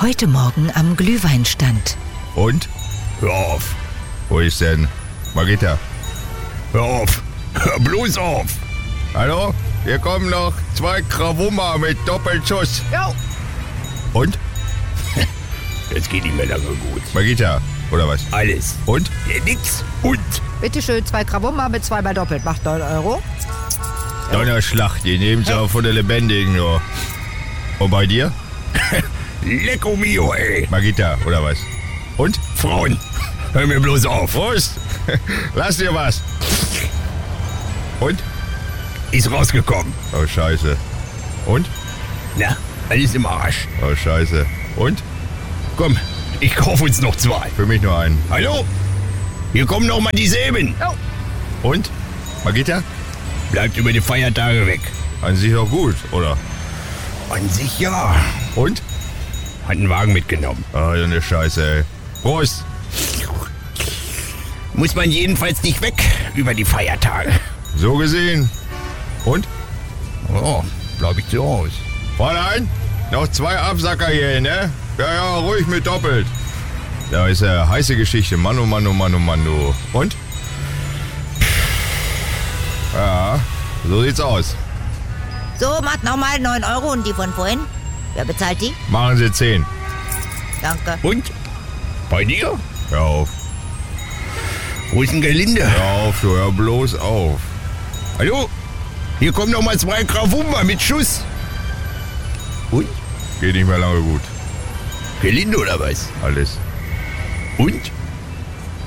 Heute Morgen am Glühweinstand. Und? Hör auf. Wo ist denn Margita? Hör auf. Hör bloß auf. Hallo? Hier kommen noch 2 Krawummer mit Doppelschuss. Jo. Und? Das geht nicht mehr lange gut. Margita, oder was? Alles. Und? Nix. Und? Bitteschön, 2 Krawummer mit 2 mal doppelt. Macht 9 Euro. Donnerschlag, die nehmen sie auch von der Lebendigen nur. Und bei dir? Lecco mio, ey. Margita, oder was? Und? Frauen, hör mir bloß auf. Prost! Lass dir was! Und? Ist rausgekommen. Oh, scheiße. Und? Na, alles im Arsch. Oh, scheiße. Und? Komm, ich kauf uns noch 2. Für mich nur einen. Hallo? Hier kommen noch mal dieselben. Und? Margita? Bleibt über die Feiertage weg. An sich auch gut, oder? An sich ja. Und? Hat einen Wagen mitgenommen. Ah, so eine Scheiße, ey. Prost! Muss man jedenfalls nicht weg über die Feiertage. So gesehen. Und? Oh, bleib ich zu Hause. Fräulein, noch 2 Absacker hier, ne? Ja, ruhig mit doppelt. Da ist eine heiße Geschichte. Mann, oh Mann, oh Mann, oh Mann, du. Und? Ja, so sieht's aus. So, macht nochmal 9 Euro und die von vorhin. Wer bezahlt die? Machen Sie 10. Danke. Und? Bei dir? Hör auf. Wo ist denn Gelinde? Hör auf, du, hör bloß auf. Hallo? Hier kommen noch mal 2 Krawummer mit Schuss. Und? Geht nicht mehr lange gut. Gelinde oder was? Alles. Und?